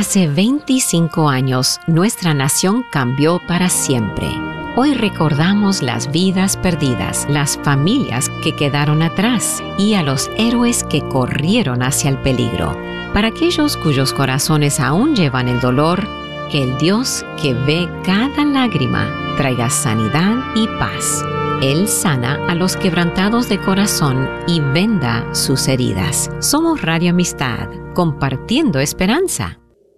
Hace 25 años, nuestra nación cambió para siempre. Hoy recordamos las vidas perdidas, las familias que quedaron atrás y a los héroes que corrieron hacia el peligro. Para aquellos cuyos corazones aún llevan el dolor, que el Dios que ve cada lágrima traiga sanidad y paz. Él sana a los quebrantados de corazón y venda sus heridas. Somos Radio Amistad, compartiendo esperanza.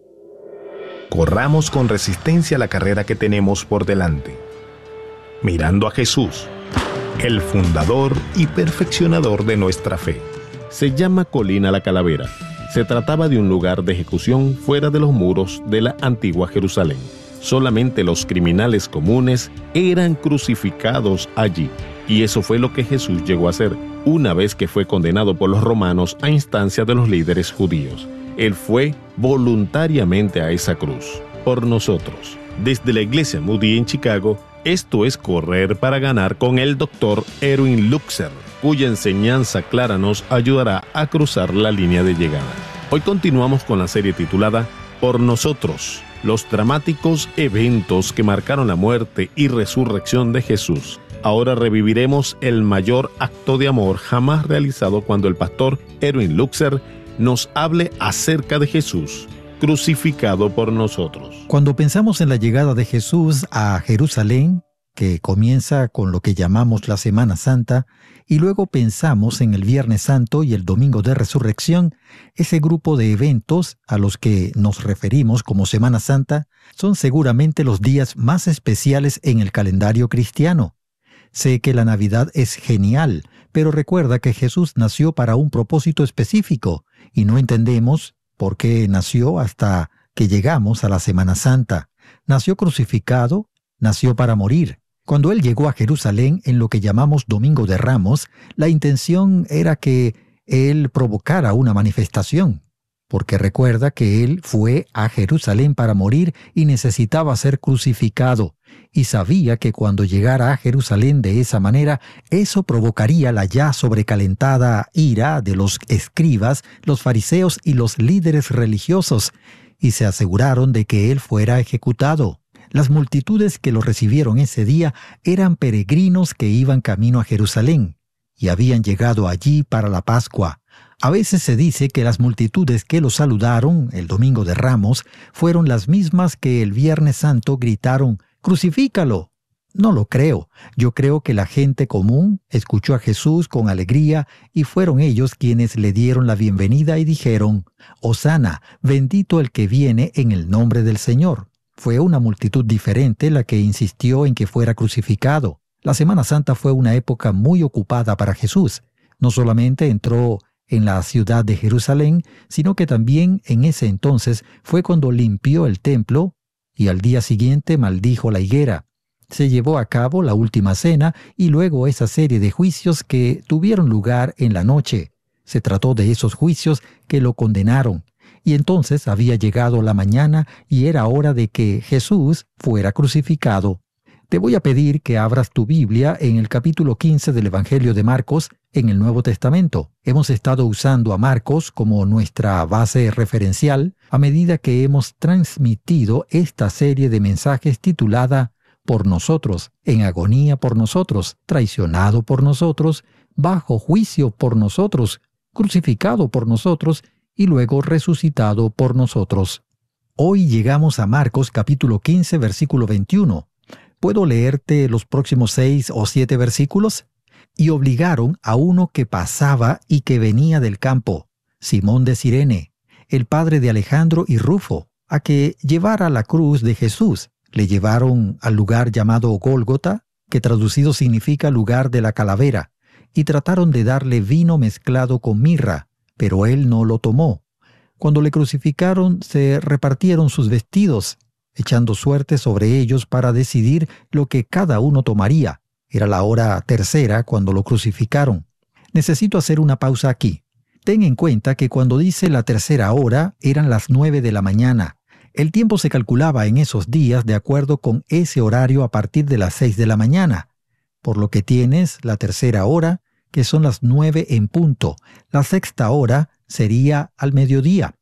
Corramos con resistencia la carrera que tenemos por delante, mirando a Jesús, el fundador y perfeccionador de nuestra fe. Se llama Colina la Calavera. Se trataba de un lugar de ejecución fuera de los muros de la antigua Jerusalén. Solamente los criminales comunes eran crucificados allí. Y eso fue lo que Jesús llegó a hacer una vez que fue condenado por los romanos a instancia de los líderes judíos. Él fue voluntariamente a esa cruz, por nosotros. Desde la iglesia Moody en Chicago, esto es Correr para Ganar con el Dr. Erwin Lutzer, cuya enseñanza clara nos ayudará a cruzar la línea de llegada. Hoy continuamos con la serie titulada Por Nosotros, los dramáticos eventos que marcaron la muerte y resurrección de Jesús. Ahora reviviremos el mayor acto de amor jamás realizado cuando el pastor Erwin Lutzer nos hable acerca de Jesús, crucificado por nosotros. Cuando pensamos en la llegada de Jesús a Jerusalén, que comienza con lo que llamamos la Semana Santa, y luego pensamos en el Viernes Santo y el Domingo de Resurrección, ese grupo de eventos a los que nos referimos como Semana Santa son seguramente los días más especiales en el calendario cristiano. Sé que la Navidad es genial, pero recuerda que Jesús nació para un propósito específico y no entendemos por qué nació hasta que llegamos a la Semana Santa. Nació crucificado, nació para morir. Cuando Él llegó a Jerusalén en lo que llamamos Domingo de Ramos, la intención era que Él provocara una manifestación, porque recuerda que Él fue a Jerusalén para morir y necesitaba ser crucificado, y sabía que cuando llegara a Jerusalén de esa manera, eso provocaría la ya sobrecalentada ira de los escribas, los fariseos y los líderes religiosos, y se aseguraron de que Él fuera ejecutado. Las multitudes que lo recibieron ese día eran peregrinos que iban camino a Jerusalén, y habían llegado allí para la Pascua. A veces se dice que las multitudes que lo saludaron el Domingo de Ramos fueron las mismas que el Viernes Santo gritaron, «¡Crucifícalo!». No lo creo. Yo creo que la gente común escuchó a Jesús con alegría y fueron ellos quienes le dieron la bienvenida y dijeron, «Hosana, bendito el que viene en el nombre del Señor». Fue una multitud diferente la que insistió en que fuera crucificado. La Semana Santa fue una época muy ocupada para Jesús. No solamente entró en la ciudad de Jerusalén, sino que también en ese entonces fue cuando limpió el templo y al día siguiente maldijo la higuera. Se llevó a cabo la última cena y luego esa serie de juicios que tuvieron lugar en la noche. Se trató de esos juicios que lo condenaron. Y entonces había llegado la mañana y era hora de que Jesús fuera crucificado. Te voy a pedir que abras tu Biblia en el capítulo 15 del Evangelio de Marcos en el Nuevo Testamento. Hemos estado usando a Marcos como nuestra base referencial a medida que hemos transmitido esta serie de mensajes titulada Por nosotros, en agonía por nosotros, traicionado por nosotros, bajo juicio por nosotros, crucificado por nosotros y luego resucitado por nosotros. Hoy llegamos a Marcos capítulo 15, versículo 21. ¿Puedo leerte los próximos 6 o 7 versículos? Y obligaron a uno que pasaba y que venía del campo, Simón de Cirene, el padre de Alejandro y Rufo, a que llevara la cruz de Jesús. Le llevaron al lugar llamado Gólgota, que traducido significa lugar de la calavera, y trataron de darle vino mezclado con mirra, pero él no lo tomó. Cuando le crucificaron, se repartieron sus vestidos, echando suerte sobre ellos para decidir lo que cada uno tomaría. Era la hora tercera cuando lo crucificaron. Necesito hacer una pausa aquí. Ten en cuenta que cuando dice la tercera hora, eran las 9 de la mañana. El tiempo se calculaba en esos días de acuerdo con ese horario a partir de las 6 de la mañana. Por lo que tienes la tercera hora, que son las 9 en punto. La sexta hora sería al mediodía.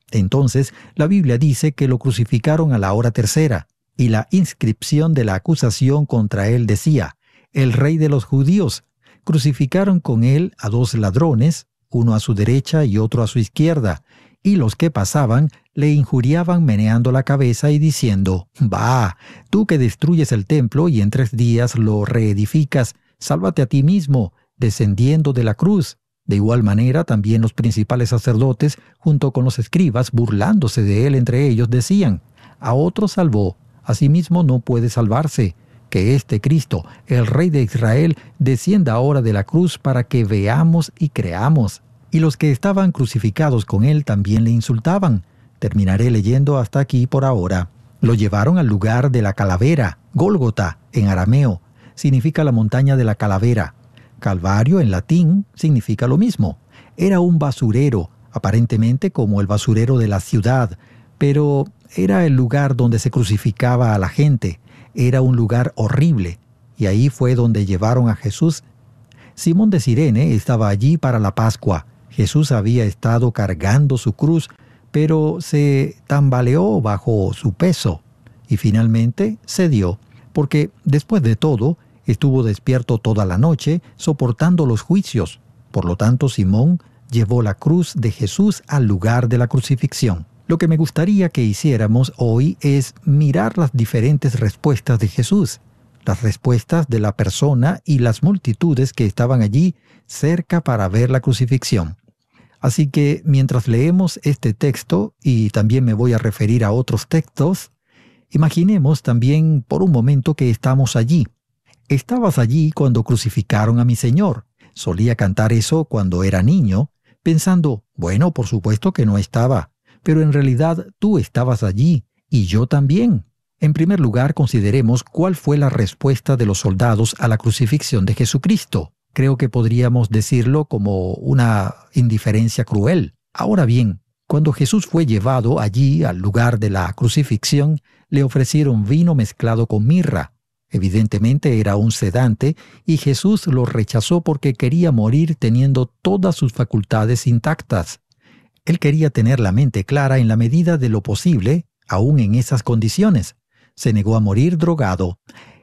Entonces, la Biblia dice que lo crucificaron a la hora tercera, y la inscripción de la acusación contra él decía: el Rey de los Judíos. Crucificaron con él a 2 ladrones, uno a su derecha y otro a su izquierda, y los que pasaban le injuriaban meneando la cabeza y diciendo: «Bah, tú que destruyes el templo y en 3 días lo reedificas, sálvate a ti mismo, descendiendo de la cruz». De igual manera, también los principales sacerdotes, junto con los escribas, burlándose de él entre ellos, decían: «A otro salvó, a sí mismo no puede salvarse. Que este Cristo, el Rey de Israel, descienda ahora de la cruz para que veamos y creamos». Y los que estaban crucificados con él también le insultaban. Terminaré leyendo hasta aquí por ahora. Lo llevaron al lugar de la calavera. Gólgota, en arameo, significa la montaña de la calavera. Calvario, en latín, significa lo mismo. Era un basurero, aparentemente como el basurero de la ciudad, pero era el lugar donde se crucificaba a la gente. Era un lugar horrible, y ahí fue donde llevaron a Jesús. Simón de Cirene estaba allí para la Pascua. Jesús había estado cargando su cruz, pero se tambaleó bajo su peso, y finalmente cedió, porque después de todo, estuvo despierto toda la noche, soportando los juicios. Por lo tanto, Simón llevó la cruz de Jesús al lugar de la crucifixión. Lo que me gustaría que hiciéramos hoy es mirar las diferentes respuestas de Jesús, las respuestas de la persona y las multitudes que estaban allí cerca para ver la crucifixión. Así que mientras leemos este texto, y también me voy a referir a otros textos, imaginemos también por un momento que estamos allí. Estabas allí cuando crucificaron a mi Señor. Solía cantar eso cuando era niño, pensando: bueno, por supuesto que no estaba, pero en realidad tú estabas allí, y yo también. En primer lugar, consideremos cuál fue la respuesta de los soldados a la crucifixión de Jesucristo. Creo que podríamos decirlo como una indiferencia cruel. Ahora bien, cuando Jesús fue llevado allí al lugar de la crucifixión, le ofrecieron vino mezclado con mirra. Evidentemente era un sedante, y Jesús lo rechazó porque quería morir teniendo todas sus facultades intactas. Él quería tener la mente clara en la medida de lo posible, aún en esas condiciones. Se negó a morir drogado.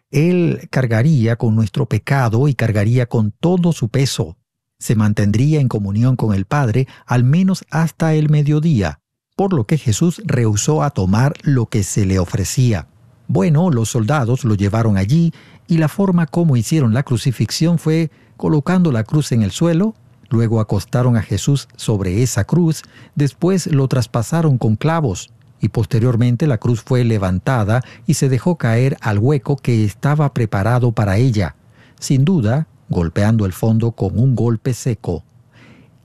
Él cargaría con nuestro pecado y cargaría con todo su peso. Se mantendría en comunión con el Padre al menos hasta el mediodía, por lo que Jesús rehusó a tomar lo que se le ofrecía. Bueno, los soldados lo llevaron allí, y la forma como hicieron la crucifixión fue colocando la cruz en el suelo, luego acostaron a Jesús sobre esa cruz, después lo traspasaron con clavos, y posteriormente la cruz fue levantada y se dejó caer al hueco que estaba preparado para ella, sin duda golpeando el fondo con un golpe seco.